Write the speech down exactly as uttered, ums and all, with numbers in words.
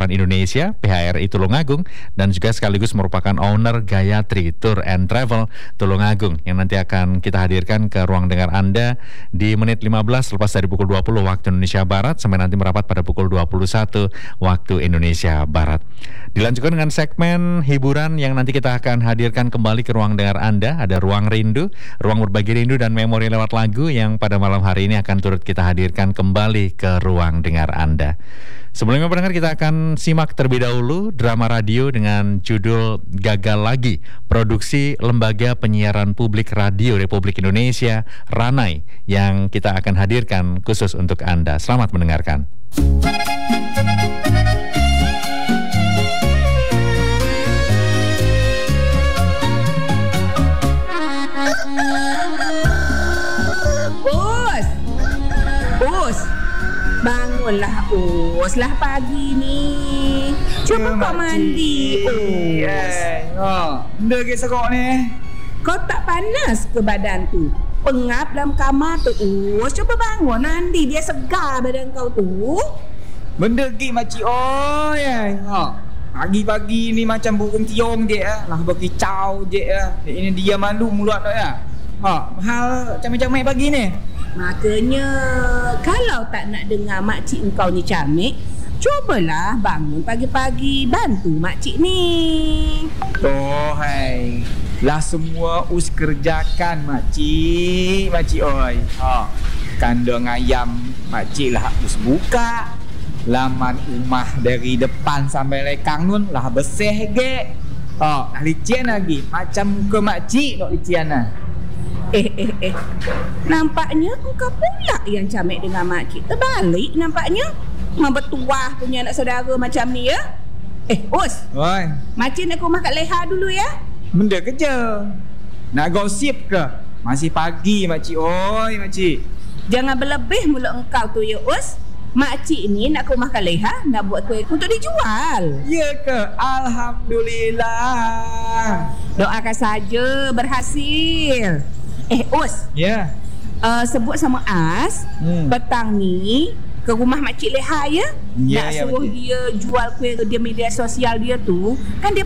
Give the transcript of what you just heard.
Restoran Indonesia, P H R I Tulungagung, dan juga sekaligus merupakan owner Gayatri Tour and Travel Tulungagung yang nanti akan kita hadirkan ke ruang dengar Anda di menit lima belas lepas dari pukul dua puluh waktu Indonesia Barat sampai nanti merapat pada pukul dua puluh satu waktu Indonesia Barat. Dilanjutkan dengan segmen hiburan yang nanti kita akan hadirkan kembali ke ruang dengar Anda. Ada Ruang Rindu, ruang berbagi rindu dan memori lewat lagu yang pada malam hari ini akan turut kita hadirkan kembali ke ruang dengar Anda. Sebelumnya pendengar, kita akan simak terlebih dahulu drama radio dengan judul Gagal Lagi, produksi Lembaga Penyiaran Publik Radio Republik Indonesia, Ranai, yang kita akan hadirkan khusus untuk Anda. Selamat mendengarkan. Bangunlah, Us, lah pagi ni. Cuba kau mandi, Us. Eh, ha, benda ke serok ni? Kau tak panas ke badan tu? Pengap dalam kamar tu, Us. Cuba bangun mandi, biar segar badan kau tu. Benda ke makcik oi. Ha, pagi-pagi ni macam burung tiung je ah. Lah berkicau je ah. Ini dia malu mulut tu ya. Ha, hal camik-camik pagi ni. Makanya, kalau tak nak dengar makcik engkau ni camik, cubalah bangun pagi-pagi bantu makcik ni. Oh hai, lah semua us kerjakan makcik, makcik oi. Ha, kandang ayam makcik lah us buka. Laman rumah dari depan sampai lekang nun lah bersih ge. Ha, licin lagi macam muka makcik dok lician lah. Eh, eh, eh. Nampaknya engkau pula yang camik dengan makcik. Terbalik nampaknya. Membetuah punya anak saudara macam ni ya. Eh, Us. Oi. Makcik nak ke rumah Kak Leha dulu ya. Benda kerja. Nak gosip ke? Masih pagi makcik. Oi, makcik. Jangan berlebih mulut engkau tu ya, Us. Makcik ni nak ke rumah Kak Leha, nak buat kuih untuk dijual. Ya ke? Alhamdulillah. Doakan saja berhasil. Eh, Us. Ya. Yeah. Uh, sebut sama As, hmm. petang ni ke rumah Makcik Leha ya. Ya, Nak ya, suruh makcik. dia jual kuih dia media sosial dia tu. Kan dia